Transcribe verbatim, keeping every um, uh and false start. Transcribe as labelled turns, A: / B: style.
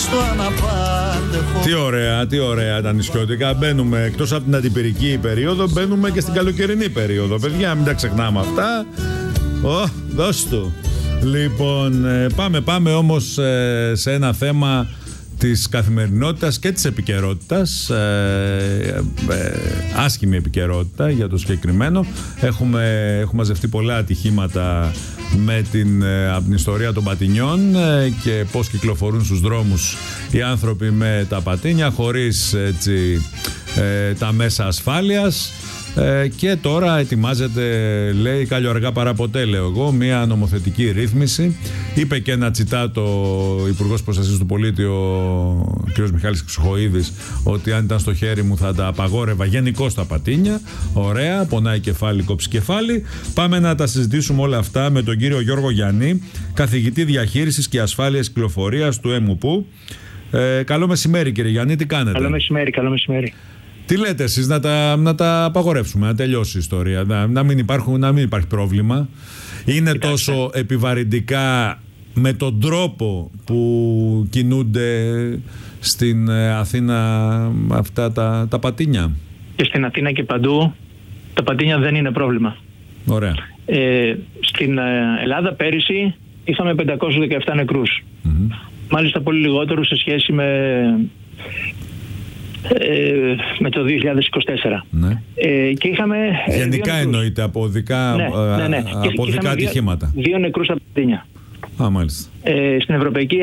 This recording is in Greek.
A: στο αναπάντεχο.
B: Τι ωραία, τι ωραία τα νησιώτικα. Μπαίνουμε εκτός από την αντιπυρική περίοδο, μπαίνουμε και στην καλοκαιρινή περίοδο. Παιδιά, μην τα ξεχνάμε αυτά. Ω, δώσ' του. Λοιπόν, πάμε, πάμε όμως σε ένα θέμα της καθημερινότητας και της επικαιρότητας, ε, ε, άσχημη επικαιρότητα για το συγκεκριμένο. Έχουμε, έχουμε μαζευτεί πολλά ατυχήματα με την, ε, από την ιστορία των πατινιών ε, και πώς κυκλοφορούν στους δρόμους οι άνθρωποι με τα πατίνια χωρίς έτσι, ε, τα μέσα ασφάλειας. Ε, και τώρα ετοιμάζεται, λέει, κάλλιο αργά παρά ποτέ, λέω εγώ, μια νομοθετική ρύθμιση. Είπε και ένα τσιτάτο ο Υπουργός Προστασίας του Πολίτη, ο κ. Μιχάλης Ξουχοίδης, ότι αν ήταν στο χέρι μου θα τα απαγόρευα γενικώς τα πατίνια. Ωραία, πονάει κεφάλι, κόψει κεφάλι. Πάμε να τα συζητήσουμε όλα αυτά με τον κύριο Γιώργο Γιαννή, καθηγητή διαχείρισης και ασφάλειας κυκλοφορίας του ΕΜΟΥΠΟΥ. Ε, καλό μεσημέρι, κύριε Γιαννή, τι κάνετε?
C: Καλό μεσημέρι, καλό μεσημέρι.
B: Τι λέτε εσείς, να τα, να τα απαγορεύσουμε, να τελειώσει η ιστορία, να, να, μην, υπάρχουν, να μην υπάρχει πρόβλημα? Είναι Κοιτάξτε. τόσο επιβαρυντικά με τον τρόπο που κινούνται στην Αθήνα αυτά τα, τα πατίνια?
C: Και στην Αθήνα και παντού τα πατίνια δεν είναι πρόβλημα.
B: Ωραία.
C: Ε, στην Ελλάδα πέρυσι είχαμε πεντακόσιους δεκαεπτά νεκρούς. Mm-hmm. Μάλιστα πολύ λιγότερους σε σχέση με... Ε, με το δύο χιλιάδες είκοσι τέσσερα.
B: Ναι.
C: Ε, και είχαμε
B: γενικά εννοείται από οδικά,
C: ναι, ναι, ναι.
B: από οδικά ατυχήματα.
C: Δύο, δύο νεκρούς από τα πατίνια.
B: Α, μάλιστα.
C: Ε, στην Ευρωπαϊκή